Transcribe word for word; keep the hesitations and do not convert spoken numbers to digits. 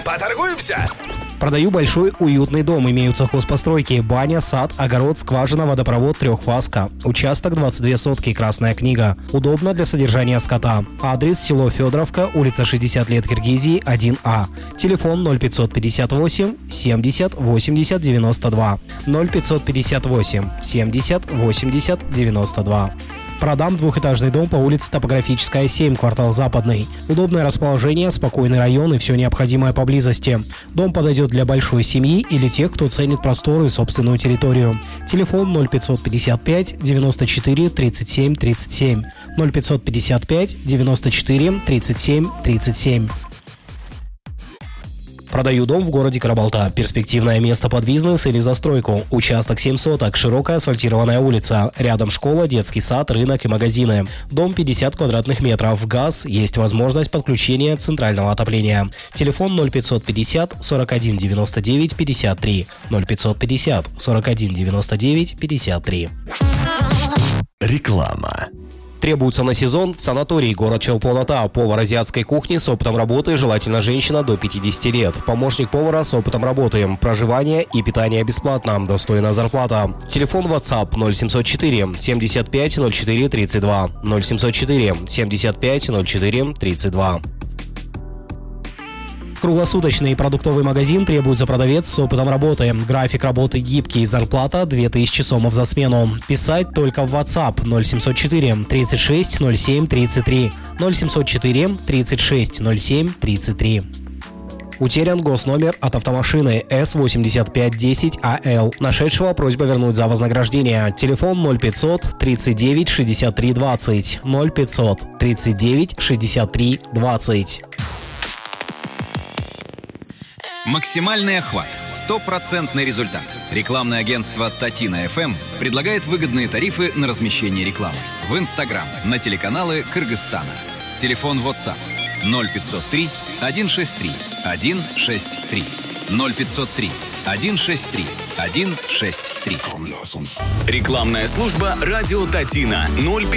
Поторгуемся? Продаю большой уютный дом. Имеются хозпостройки, баня, сад, огород, скважина, водопровод, трехфазка. Участок двадцать две сотки, Красная книга. Удобно для содержания скота. Адрес: село Федоровка, улица шестьдесят лет Киргизии, один А. Телефон ноль пятьсот пятьдесят восемь семьдесят восемьдесят девяносто два. ноль пятьсот пятьдесят восемь семьдесят восемьдесят девяносто два. Продам двухэтажный дом по улице Топографическая, семь, квартал Западный. Удобное расположение, спокойный район и все необходимое поблизости. Дом подойдет для большой семьи или тех, кто ценит просторы и собственную территорию. Телефон ноль пятьсот пятьдесят пять девяносто четыре тридцать семь тридцать семь. ноль пятьсот пятьдесят пять девяносто четыре тридцать семь тридцать семь. Продаю дом в городе Карабалта. Перспективное место под бизнес или застройку. Участок семь соток, широкая асфальтированная улица. Рядом школа, детский сад, рынок и магазины. Дом пятьдесят квадратных метров. Газ. Есть возможность подключения центрального отопления. Телефон ноль пятьсот пятьдесят сорок один девяносто девять пятьдесят три. ноль пятьсот пятьдесят сорок один девяносто девять пятьдесят три. Реклама. Требуется на сезон в санатории город Чолпон-Ата. Повар азиатской кухни с опытом работы, желательно женщина до пятидесяти лет. Помощник повара с опытом работы. Проживание и питание бесплатно. Достойная зарплата. Телефон WhatsApp ноль семьсот четыре семьдесят пять ноль четыре тридцать два. ноль семьсот четыре семьдесят пять ноль четыре тридцать два. Круглосуточный продуктовый магазин требуется продавец с опытом работы. График работы гибкий, зарплата две тысячи сомов за смену. Писать только в WhatsApp ноль семьсот четыре тридцать шесть ноль семь тридцать три. ноль семьсот четыре тридцать шесть ноль семь тридцать три. Утерян госномер от автомашины эс восемьдесят пять десять А Л. Нашедшего просьба вернуть за вознаграждение. Телефон ноль пятьсот тридцать девять шестьдесят три двадцать. ноль пятьсот тридцать девять шестьдесят три двадцать. Максимальный охват. Стопроцентный результат. Рекламное агентство Татина эф эм предлагает выгодные тарифы на размещение рекламы в Инстаграм, на телеканалы Кыргызстана. Телефон WhatsApp ноль пятьсот три сто шестьдесят три сто шестьдесят три. ноль пятьсот три сто шестьдесят три сто шестьдесят три. Рекламная служба «Радио Татина» ноль